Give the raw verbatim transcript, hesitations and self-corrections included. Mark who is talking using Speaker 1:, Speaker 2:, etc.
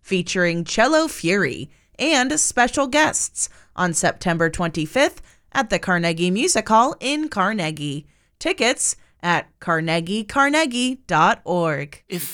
Speaker 1: featuring Cello Fury and special guests on September twenty-fifth at the Carnegie Music Hall in Carnegie. Tickets at carnegie carnegie dot org.
Speaker 2: If